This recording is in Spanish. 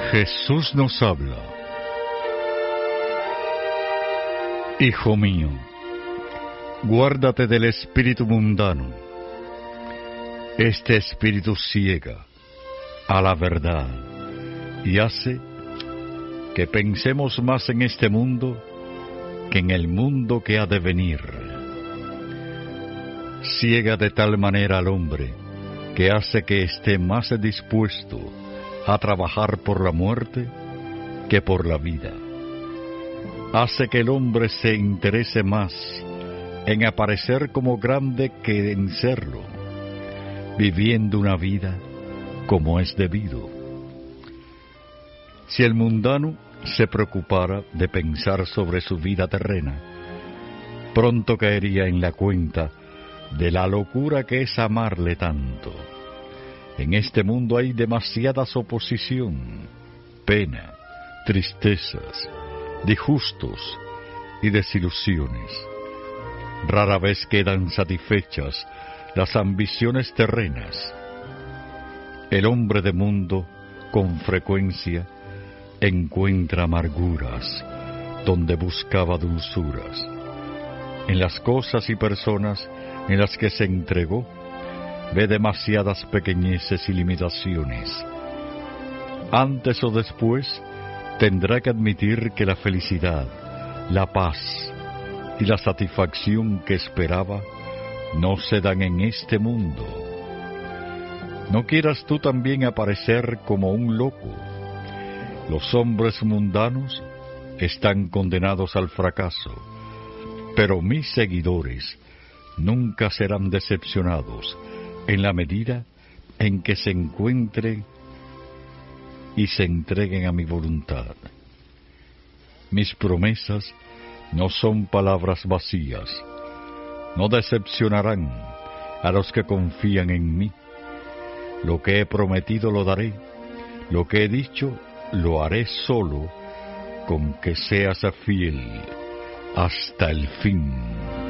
Jesús nos habla. Hijo mío, guárdate del espíritu mundano. Este espíritu ciega a la verdad y hace que pensemos más en este mundo que en el mundo que ha de venir. Ciega de tal manera al hombre que hace que esté más dispuesto a trabajar por la muerte que por la vida. Hace que el hombre se interese más en aparecer como grande que en serlo, viviendo una vida como es debido. Si el mundano se preocupara de pensar sobre su vida terrena, pronto caería en la cuenta de la locura que es amarle tanto. En este mundo hay demasiadas oposición, pena, tristezas, disgustos y desilusiones. Rara vez quedan satisfechas las ambiciones terrenas. El hombre de mundo, con frecuencia, encuentra amarguras donde buscaba dulzuras. En las cosas y personas en las que se entregó, ve demasiadas pequeñeces y limitaciones. Antes o después, tendrá que admitir que la felicidad, la paz y la satisfacción que esperaba no se dan en este mundo. No quieras tú también aparecer como un loco. Los hombres mundanos están condenados al fracaso, pero mis seguidores nunca serán decepcionados en la medida en que se encuentren y se entreguen a mi voluntad. Mis promesas no son palabras vacías, no decepcionarán a los que confían en mí. Lo que he prometido lo daré, lo que he dicho lo haré solo con que seas fiel hasta el fin.